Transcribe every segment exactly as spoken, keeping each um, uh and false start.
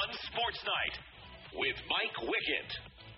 Sports Night with Mike Wickett.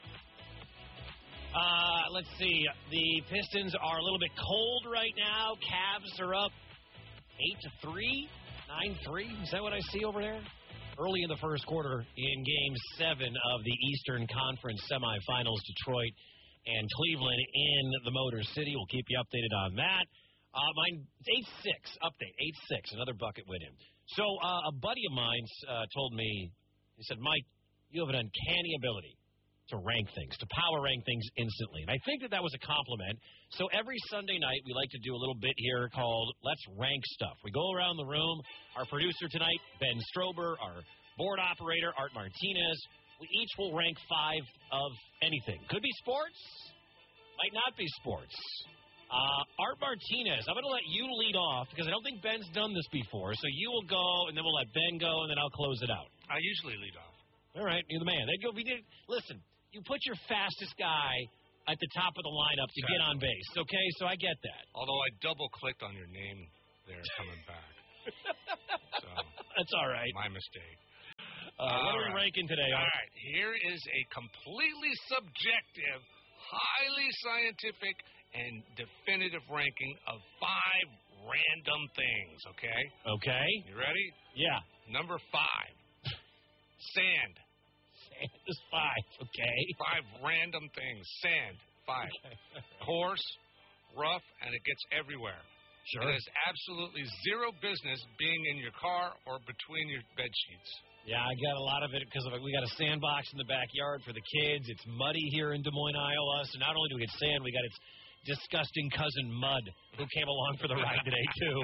Uh, let's see. The Pistons are a little bit cold right now. Cavs are up eight to three, nine three. Is that what I see over there? Early in the first quarter in Game seven of the Eastern Conference semifinals, Detroit and Cleveland in the Motor City. We'll keep you updated on that. Uh, mine, eight six, update, eight six, another bucket win in. So uh, a buddy of mine uh, told me, he said, Mike, you have an uncanny ability to rank things, to power rank things instantly. And I think that that was a compliment. So every Sunday night, we like to do a little bit here called Let's Rank Stuff. We go around the room. Our producer tonight, Ben Strober, our board operator, Art Martinez. We each will rank five of anything. Could be sports, might not be sports. Uh, Art Martinez, I'm going to let you lead off because I don't think Ben's done this before. So you will go, and then we'll let Ben go, and then I'll close it out. I usually lead off. All right, you're the man. Then go. We did. Listen, you put your fastest guy at the top of the lineup to get on base. Okay, so I get that. Although I double clicked on your name there coming back. So that's all right. My mistake. Uh, what are we right. ranking today? All right, here is a completely subjective, highly scientific, and definitive ranking of five random things. Okay. Okay. You ready? Yeah. Number five. Sand. Sand is five, okay. Five random things. Sand, five. Okay. Coarse, rough, and it gets everywhere. Sure. It has absolutely zero business being in your car or between your bed sheets. Yeah, I got a lot of it because we got a sandbox in the backyard for the kids. It's muddy here in Des Moines, Iowa. So not only do we get sand, we got its disgusting cousin Mud, who came along for the ride today, too.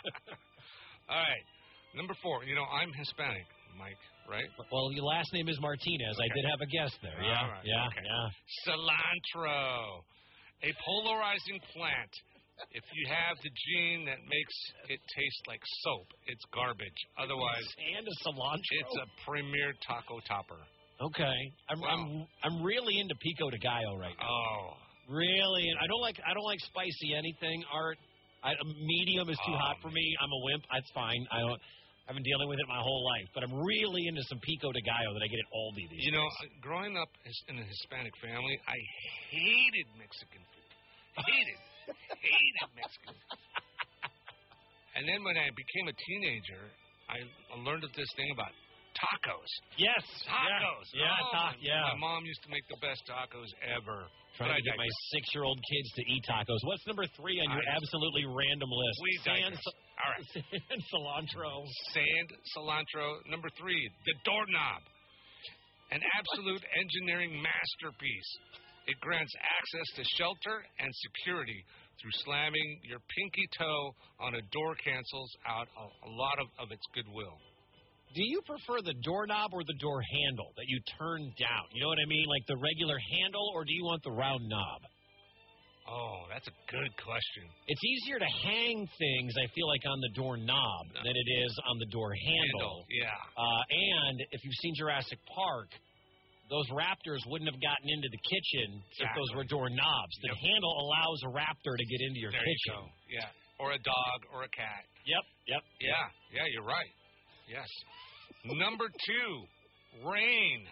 All right. Number four. You know, I'm Hispanic, Mike, right? Well, your last name is Martinez. Okay. I did have a guess there. Yeah, All right. yeah, okay. yeah. Cilantro, a polarizing plant. If you have the gene that makes it taste like soap, it's garbage. Otherwise, and a cilantro. It's a premier taco topper. Okay, I'm Wow. I'm I'm really into pico de gallo right now. Oh, really? And I don't like I don't like spicy anything. Art, I, medium is too oh, hot for me. I'm a wimp. That's fine. I don't. I've been dealing with it my whole life, but I'm really into some pico de gallo that I get at Aldi these You days. know, growing up in a Hispanic family, I hated Mexican food. Hated, hated Mexican food. And then when I became a teenager, I learned of this thing about tacos. Yes, Tacos. Yeah, yeah, oh, ta- my, yeah. my mom used to make the best tacos ever. Trying But to get I my six-year-old kids to eat tacos. What's number three on your I- absolutely random list? We Sand, digress. All right. sand, cilantro. Sand, cilantro. Number three, the doorknob. An absolute engineering masterpiece. It grants access to shelter and security through slamming your pinky toe on a door cancels out a, a lot of, of its goodwill. Do you prefer the doorknob or the door handle that you turn down? You know what I mean? Like the regular handle, or do you want the round knob? Oh, that's a good question. It's easier to hang things, I feel like, on the doorknob no. than it is on the door handle. handle yeah. Uh, and if you've seen Jurassic Park, those raptors wouldn't have gotten into the kitchen exactly. if those were doorknobs. The yep. handle allows a raptor to get into your there kitchen. You go. Yeah, or a dog or a cat. Yep, yep. Yeah, yeah, you're right. Yes. Number two, rain.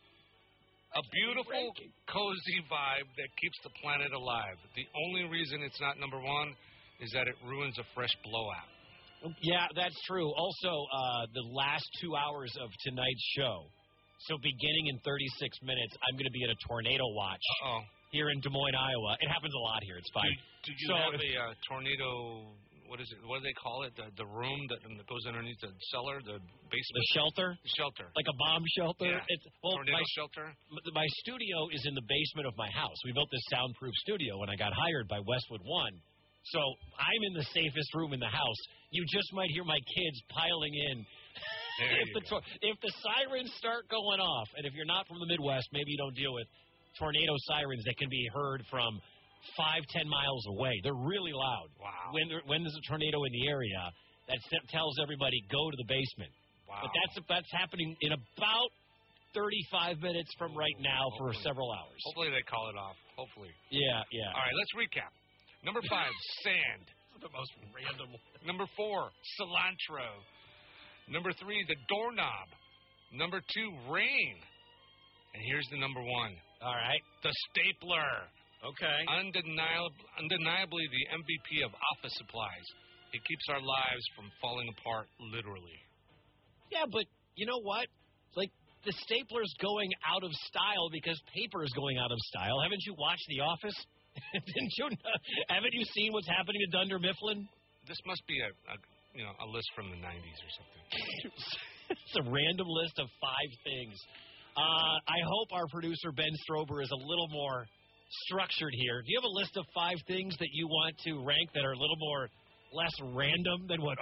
A beautiful, cozy vibe that keeps the planet alive. The only reason it's not number one is that it ruins a fresh blowout. Yeah, that's true. Also, uh, the last two hours of tonight's show. So beginning in thirty-six minutes, I'm going to be at a tornado watch Uh-oh. here in Des Moines, Iowa. It happens a lot here. It's fine. Do, do you so have a uh, tornado, what is it, what do they call it, the, the room that, that goes underneath the cellar, the basement? The shelter? The shelter. Like a bomb shelter? Yeah. It's, well, tornado my, shelter? My studio is in the basement of my house. We built this soundproof studio when I got hired by Westwood One. So I'm in the safest room in the house. You just might hear my kids piling in. if, the tor- if the sirens start going off, and if you're not from the Midwest, maybe you don't deal with tornado sirens that can be heard from five, ten miles away. They're really loud. Wow. When, there, when there's a tornado in the area, that tells everybody, go to the basement. Wow. But that's, that's happening in about thirty-five minutes from right now hopefully. for several hours. Hopefully they call it off. Hopefully. Yeah, yeah. All right, let's recap. Number five, sand. The most random. Number four, cilantro. Number three, the doorknob. Number two, rain. And here's the number one. All right. The stapler. Okay. Undeniably, undeniably the M V P of office supplies. It keeps our lives from falling apart, literally. Yeah, but you know what? Like, the stapler's going out of style because paper is going out of style. Haven't you watched The Office? Didn't you? Haven't you seen what's happening to Dunder Mifflin? This must be a, a you know a list from the nineties or something. It's a random list of five things. Uh, I hope our producer Ben Strober is a little more structured here. Do you have a list of five things that you want to rank that are a little more less random than what